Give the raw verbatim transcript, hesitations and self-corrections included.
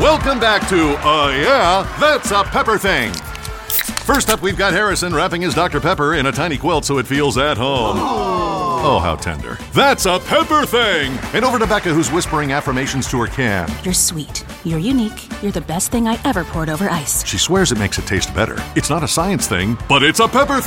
Welcome back to, uh, yeah, That's a Pepper Thing. First up, we've got Harrison wrapping his Doctor Pepper in a tiny quilt so it feels at home. Oh, how tender. That's a Pepper Thing! And over to Becca, who's whispering affirmations to her can. You're sweet. You're unique. You're the best thing I ever poured over ice. She swears it makes it taste better. It's not a science thing, but it's a Pepper Thing.